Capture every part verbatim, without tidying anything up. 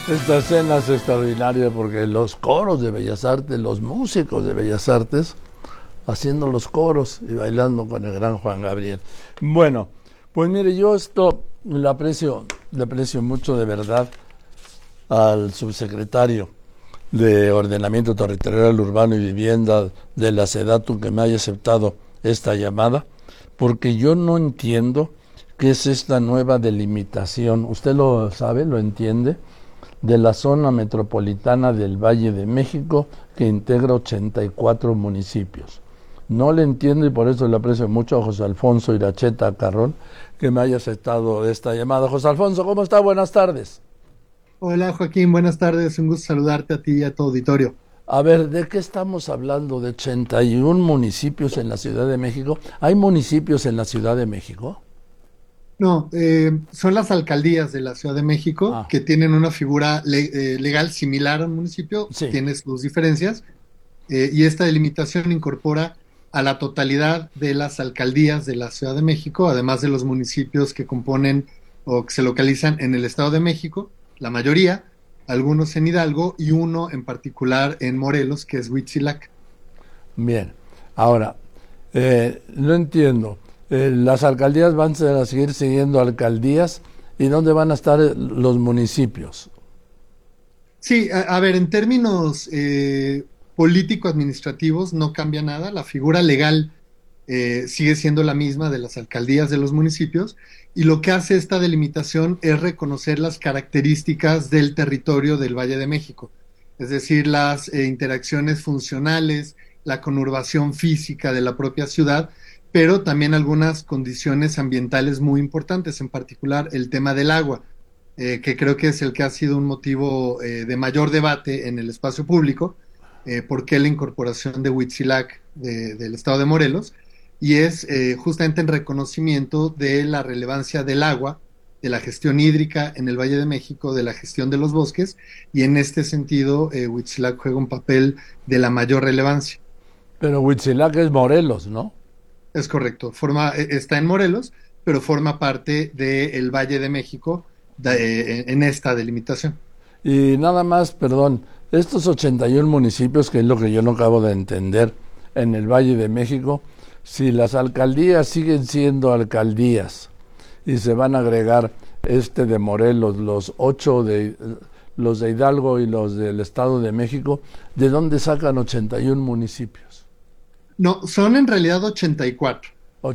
Esta escena es extraordinaria porque los coros de Bellas Artes, los músicos de Bellas Artes, haciendo los coros y bailando con el gran Juan Gabriel. Bueno, pues mire, yo esto le aprecio, le aprecio mucho de verdad al subsecretario de Ordenamiento Territorial Urbano y Vivienda de la SEDATU que me haya aceptado esta llamada, porque yo no entiendo qué es esta nueva delimitación. ¿Usted lo sabe, lo entiende? De la zona metropolitana del Valle de México, que integra ochenta y cuatro municipios. No le entiendo y por eso le aprecio mucho a José Alfonso Iracheta Carrón que me haya aceptado esta llamada. José Alfonso, ¿cómo está? Buenas tardes. Hola Joaquín, buenas tardes, un gusto saludarte a ti y a tu auditorio. A ver, ¿de qué estamos hablando? ¿De ochenta y uno municipios en la Ciudad de México? ¿Hay municipios en la Ciudad de México? No, eh, son las alcaldías de la Ciudad de México Ah, que tienen una figura le- eh, legal similar al municipio, sí. tiene sus diferencias, eh, y esta delimitación incorpora a la totalidad de las alcaldías de la Ciudad de México, además de los municipios que componen o que se localizan en el Estado de México, la mayoría, algunos en Hidalgo y uno en particular en Morelos, que es Huitzilac. Bien. Ahora, eh, no entiendo. Eh, las alcaldías van a seguir siguiendo alcaldías y ¿dónde van a estar eh, los municipios? Sí, a, a ver, en términos eh, político-administrativos no cambia nada. La figura legal eh, sigue siendo la misma de las alcaldías de los municipios y lo que hace esta delimitación es reconocer las características del territorio del Valle de México, es decir, las eh, interacciones funcionales, la conurbación física de la propia ciudad, pero también algunas condiciones ambientales muy importantes, en particular el tema del agua, eh, que creo que es el que ha sido un motivo eh, de mayor debate en el espacio público, eh, por qué la incorporación de Huitzilac de- del estado de Morelos, y es eh, justamente en reconocimiento de la relevancia del agua, de la gestión hídrica en el Valle de México, de la gestión de los bosques, y en este sentido eh, Huitzilac juega un papel de la mayor relevancia. Pero Huitzilac es Morelos, ¿no? Es correcto, forma, eh, está en Morelos, pero forma parte del Valle de México de- en esta delimitación. Y nada más, perdón, estos ochenta y uno municipios, que es lo que yo no acabo de entender, en el Valle de México, si las alcaldías siguen siendo alcaldías y se van a agregar este de Morelos, los ocho de los de Hidalgo y los del Estado de México, ¿de dónde sacan ochenta y uno municipios? No, son en realidad ochenta y cuatro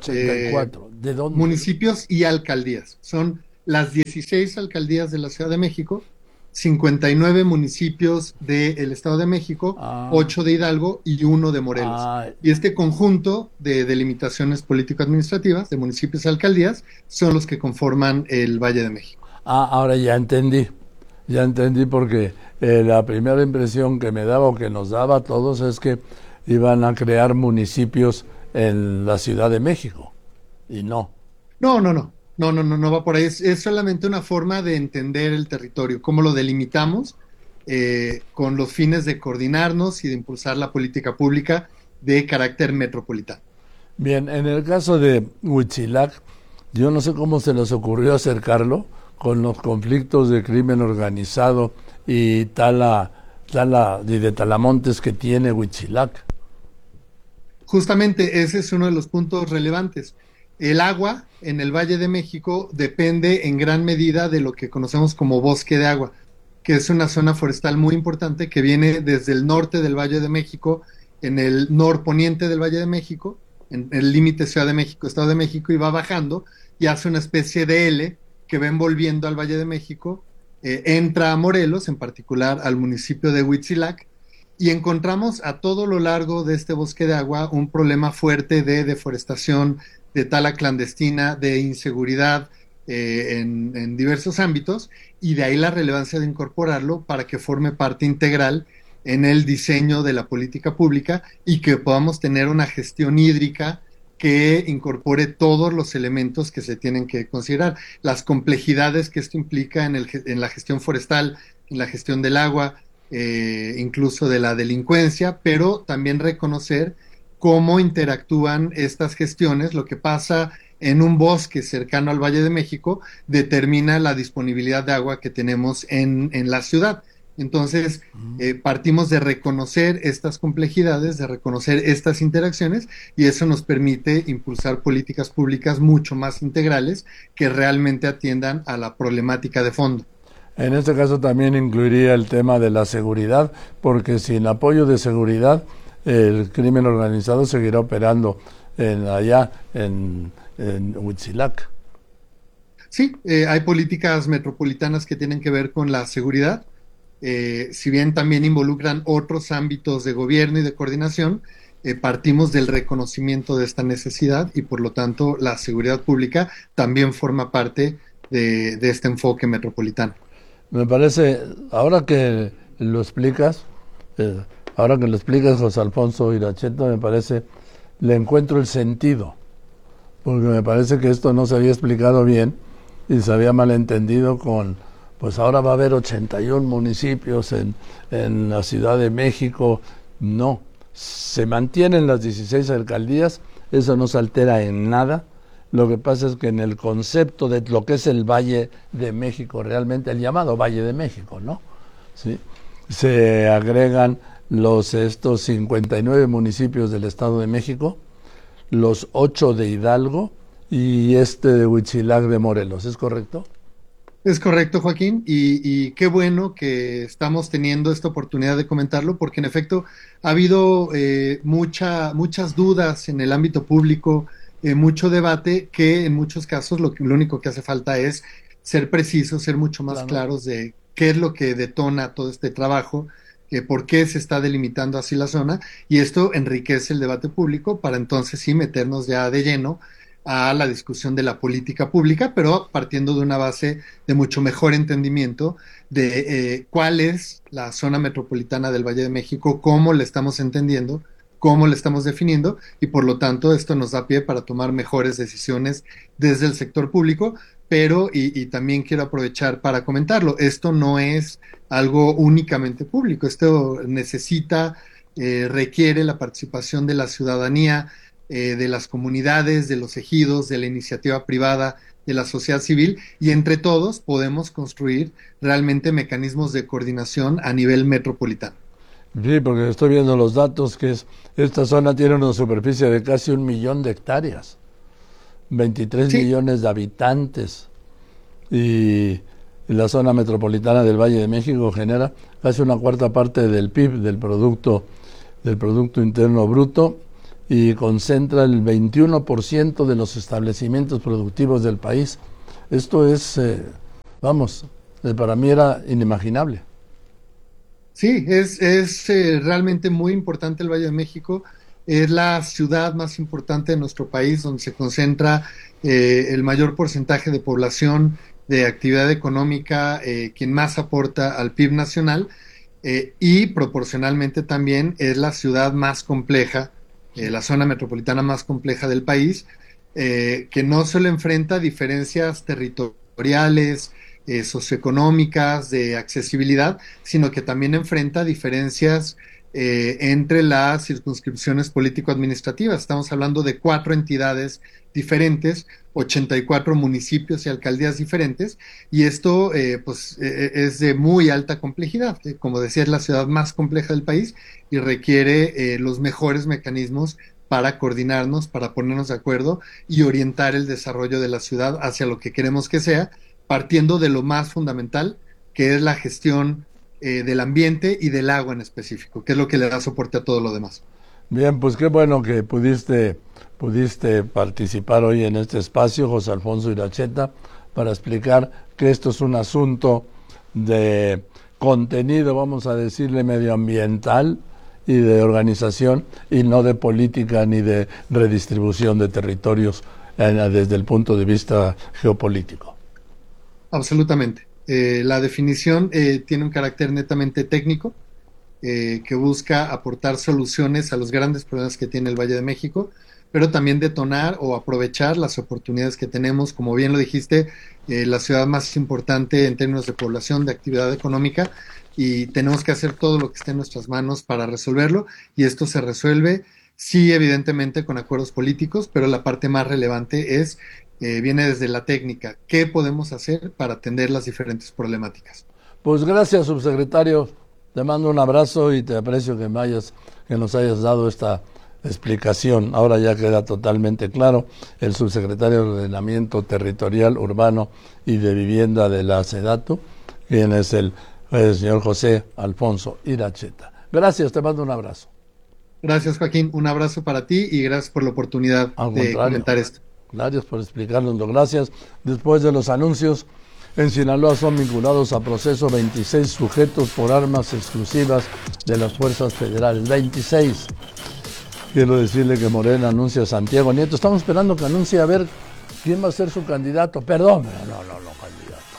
eh, ochenta y cuatro, ¿de dónde? municipios y alcaldías. Son las dieciséis alcaldías de la Ciudad de México, cincuenta y nueve municipios del Estado de México, Ah, ocho de Hidalgo y uno de Morelos. ah, Y este conjunto de delimitaciones político-administrativas, de municipios y alcaldías, son los que conforman el Valle de México. ah, ahora ya entendí, ya entendí porque eh, la primera impresión que me daba o que nos daba a todos es que iban a crear municipios en la Ciudad de México y no. No, no, no, no, no, no, no va por ahí. Es, es solamente una forma de entender el territorio, cómo lo delimitamos eh, con los fines de coordinarnos y de impulsar la política pública de carácter metropolitano. Bien, en el caso de Huitzilac, yo no sé cómo se les ocurrió acercarlo con los conflictos de crimen organizado y tala, tala y de talamontes que tiene Huitzilac. Justamente ese es uno de los puntos relevantes. El agua en el Valle de México depende en gran medida de lo que conocemos como bosque de agua, que es una zona forestal muy importante que viene desde el norte del Valle de México, en el norponiente del Valle de México, en el límite Ciudad de México, Estado de México, y va bajando y hace una especie de L que va envolviendo al Valle de México, eh, entra a Morelos, en particular al municipio de Huitzilac, y encontramos a todo lo largo de este bosque de agua un problema fuerte de deforestación, de tala clandestina, de inseguridad eh, en, en diversos ámbitos, y de ahí la relevancia de incorporarlo para que forme parte integral en el diseño de la política pública y que podamos tener una gestión hídrica que incorpore todos los elementos que se tienen que considerar, las complejidades que esto implica en, el, en la gestión forestal, en la gestión del agua, eh, incluso de la delincuencia, pero también reconocer cómo interactúan estas gestiones, lo que pasa en un bosque cercano al Valle de México determina la disponibilidad de agua que tenemos en, en la ciudad. Entonces, eh, partimos de reconocer estas complejidades, de reconocer estas interacciones, y eso nos permite impulsar políticas públicas mucho más integrales que realmente atiendan a la problemática de fondo. En este caso también incluiría el tema de la seguridad, porque sin apoyo de seguridad el crimen organizado seguirá operando en allá en, en Huitzilac. Sí, eh, hay políticas metropolitanas que tienen que ver con la seguridad. Eh, si bien también involucran otros ámbitos de gobierno y de coordinación, eh, partimos del reconocimiento de esta necesidad y por lo tanto la seguridad pública también forma parte de, de este enfoque metropolitano. Me parece, ahora que lo explicas, eh, ahora que lo explicas, José Alfonso Iracheta, me parece, le encuentro el sentido, porque me parece que esto no se había explicado bien y se había malentendido con, pues ahora va a haber ochenta y uno municipios en, en la Ciudad de México. No, se mantienen las dieciséis alcaldías, eso no se altera en nada. Lo que pasa es que en el concepto de lo que es el Valle de México, realmente el llamado Valle de México, ¿no? ¿Sí? Se agregan los estos cincuenta y nueve municipios del Estado de México, los ocho de Hidalgo y este de Huitzilac de Morelos, ¿es correcto? Es correcto, Joaquín, y, y qué bueno que estamos teniendo esta oportunidad de comentarlo, porque en efecto ha habido eh, mucha, muchas dudas en el ámbito público, eh, mucho debate, que en muchos casos lo, que, lo único que hace falta es ser precisos, ser mucho más Claro. claros de qué es lo que detona todo este trabajo, eh, por qué se está delimitando así la zona, y esto enriquece el debate público para entonces sí meternos ya de lleno a la discusión de la política pública, pero partiendo de una base de mucho mejor entendimiento de eh, cuál es la zona metropolitana del Valle de México, cómo la estamos entendiendo, cómo la estamos definiendo, y por lo tanto esto nos da pie para tomar mejores decisiones desde el sector público, pero, y, y también quiero aprovechar para comentarlo, esto no es algo únicamente público, esto necesita, eh, requiere la participación de la ciudadanía, Eh, de las comunidades, de los ejidos, de la iniciativa privada, de la sociedad civil, y entre todos podemos construir realmente mecanismos de coordinación a nivel metropolitano. Sí, porque estoy viendo los datos que es, esta zona tiene una superficie de casi un millón de hectáreas, veintitrés Sí, millones de habitantes, y la zona metropolitana del Valle de México genera casi una cuarta parte del P I B, del producto, del Producto Interno Bruto, y concentra el veintiuno por ciento de los establecimientos productivos del país. Esto es, eh, vamos, eh, para mí era inimaginable. sí, es, es eh, realmente muy importante el Valle de México. Es la ciudad más importante de nuestro país, donde se concentra eh, el mayor porcentaje de población, de actividad económica, eh, quien más aporta al P I B nacional, eh, y proporcionalmente también es la ciudad más compleja, eh, la zona metropolitana más compleja del país, eh, que no solo enfrenta diferencias territoriales, eh, socioeconómicas, de accesibilidad, sino que también enfrenta diferencias eh, entre las circunscripciones político-administrativas. Estamos hablando de cuatro entidades diferentes, ochenta y cuatro municipios y alcaldías diferentes, y esto eh, pues eh, es de muy alta complejidad. Eh, como decía, es la ciudad más compleja del país y requiere eh, los mejores mecanismos para coordinarnos, para ponernos de acuerdo y orientar el desarrollo de la ciudad hacia lo que queremos que sea, partiendo de lo más fundamental, que es la gestión eh, del ambiente y del agua en específico, que es lo que le da soporte a todo lo demás. Bien, pues qué bueno que pudiste, pudiste participar hoy en este espacio, José Alfonso Iracheta, para explicar que esto es un asunto de contenido, vamos a decirle, medioambiental y de organización, y no de política ni de redistribución de territorios eh, desde el punto de vista geopolítico. Absolutamente. Eh, la definición eh, tiene un carácter netamente técnico, eh, que busca aportar soluciones a los grandes problemas que tiene el Valle de México, pero también detonar o aprovechar las oportunidades que tenemos, como bien lo dijiste, eh, la ciudad más importante en términos de población, de actividad económica, y tenemos que hacer todo lo que esté en nuestras manos para resolverlo, y esto se resuelve sí, evidentemente con acuerdos políticos, pero la parte más relevante es, eh, viene desde la técnica. ¿Qué podemos hacer para atender las diferentes problemáticas? Pues gracias, subsecretario. Te mando un abrazo y te aprecio que me hayas, que nos hayas dado esta explicación. Ahora ya queda totalmente claro. El subsecretario de Ordenamiento Territorial, Urbano y de Vivienda de la SEDATU, quien es el, el señor José Alfonso Iracheta. Gracias, te mando un abrazo. Gracias, Joaquín. Un abrazo para ti y gracias por la oportunidad Al de contrario, comentar esto. Gracias por explicárnoslo. Gracias. Después de los anuncios, en Sinaloa son vinculados a proceso veintiséis sujetos por armas exclusivas de las fuerzas federales. veintiséis. Quiero decirle que Morena anuncia a Santiago Nieto. Estamos esperando que anuncie a ver quién va a ser su candidato. Perdón, no, no, no, candidato.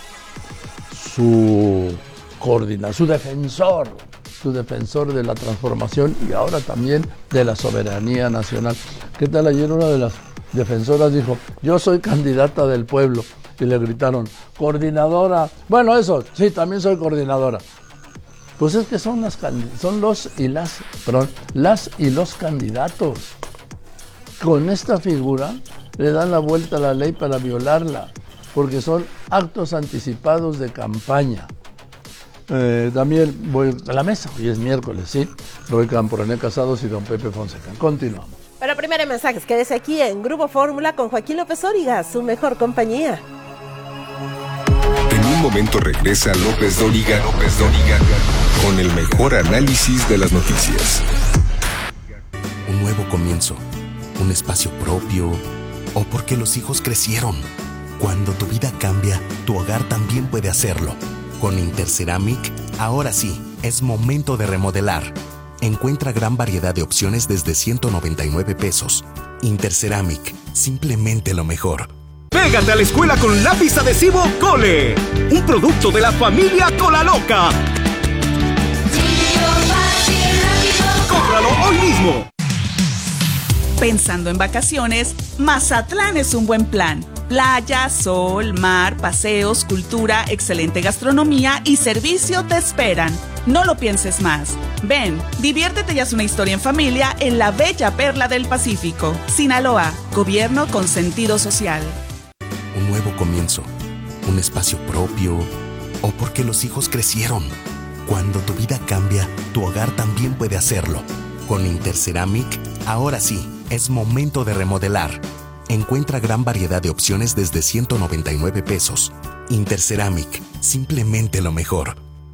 Su coordinador, su defensor, su defensor de la transformación y ahora también de la soberanía nacional. ¿Qué tal? Ayer una de las defensoras dijo, yo soy candidata del pueblo. Y le gritaron, coordinadora. Bueno, eso, sí, también soy coordinadora. Pues es que son las son los y las, perdón, las y los candidatos. Con esta figura le dan la vuelta a la ley para violarla, porque son actos anticipados de campaña. Eh, también voy a la mesa, hoy es miércoles, ¿sí? Roy Campo, René Casados y don Pepe Fonseca. Continuamos. Para primero mensajes, quédese aquí en Grupo Fórmula con Joaquín López Dóriga, su mejor compañía. En un momento regresa López Dóriga, López Dóriga, con el mejor análisis de las noticias. Un nuevo comienzo, un espacio propio, o porque los hijos crecieron. Cuando tu vida cambia, tu hogar también puede hacerlo. Con Interceramic, ahora sí, es momento de remodelar. Encuentra gran variedad de opciones desde ciento noventa y nueve pesos. Interceramic, simplemente lo mejor. Pégate a la escuela con lápiz adhesivo Cole, un producto de la familia Colaloca. ¡Cómpralo hoy mismo! Pensando en vacaciones, Mazatlán es un buen plan. Playa, sol, mar, paseos, cultura, excelente gastronomía y servicio te esperan. No lo pienses más. Ven, diviértete y haz una historia en familia en la bella perla del Pacífico. Sinaloa, gobierno con sentido social. Un nuevo comienzo, un espacio propio, o porque los hijos crecieron. Cuando tu vida cambia, tu hogar también puede hacerlo. Con Interceramic, ahora sí, es momento de remodelar. Encuentra gran variedad de opciones desde ciento noventa y nueve pesos. Interceramic, simplemente lo mejor.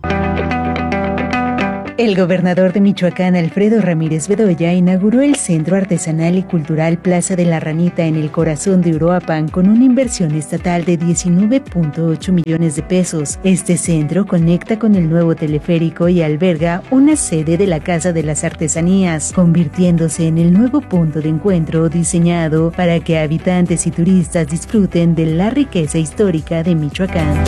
El gobernador de Michoacán, Alfredo Ramírez Bedoya, inauguró el Centro Artesanal y Cultural Plaza de la Ranita en el corazón de Uruapan con una inversión estatal de diecinueve punto ocho millones de pesos. Este centro conecta con el nuevo teleférico y alberga una sede de la Casa de las Artesanías, convirtiéndose en el nuevo punto de encuentro diseñado para que habitantes y turistas disfruten de la riqueza histórica de Michoacán.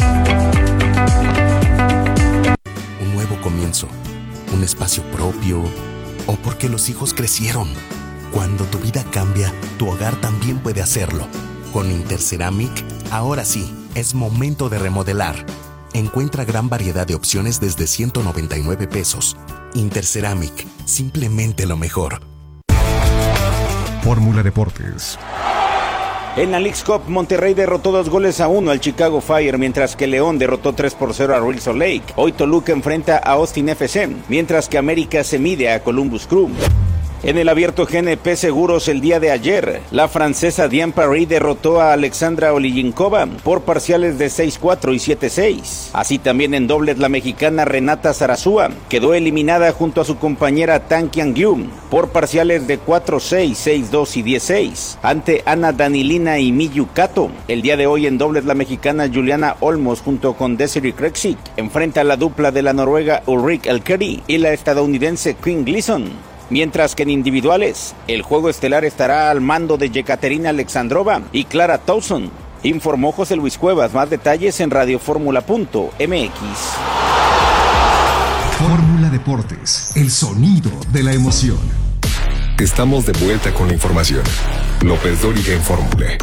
Un nuevo comienzo, un espacio propio, o porque los hijos crecieron. Cuando tu vida cambia, tu hogar también puede hacerlo. Con Interceramic, ahora sí, es momento de remodelar. Encuentra gran variedad de opciones desde ciento noventa y nueve pesos. Interceramic, simplemente lo mejor. Fórmula Deportes. En la Leagues Cup, Monterrey derrotó dos goles a uno al Chicago Fire, mientras que León derrotó tres por cero a Real Salt Lake. Hoy Toluca enfrenta a Austin F C, mientras que América se mide a Columbus Crew. En el abierto G N P Seguros el día de ayer, la francesa Diane Paris derrotó a Alexandra Oliyinkova por parciales de seis cuatro y siete seis. Así también en dobles la mexicana Renata Zarazúa quedó eliminada junto a su compañera Tan Qian-Yu por parciales de cuatro seis, seis dos y diez seis ante Ana Danilina y Miyu Kato. El día de hoy en dobles la mexicana Juliana Olmos junto con Desiree Kreksik enfrenta a la dupla de la noruega Ulrik Elkeri y la estadounidense Quinn Gleason. Mientras que en individuales, el juego estelar estará al mando de Yekaterina Alexandrova y Clara Towson. Informó José Luis Cuevas. Más detalles en radioformula punto m x. Fórmula Deportes, el sonido de la emoción. Estamos de vuelta con la información. López Dóriga en Fórmula.